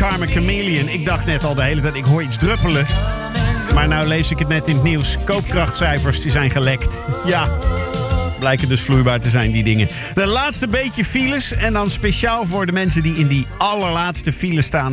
Karma Chameleon. Ik dacht net al de hele tijd, ik hoor iets druppelen. Maar nou lees ik het net in het nieuws. Koopkrachtcijfers die zijn gelekt. Ja, blijken dus vloeibaar te zijn, die dingen. De laatste beetje files. En dan speciaal voor de mensen die in die allerlaatste file staan.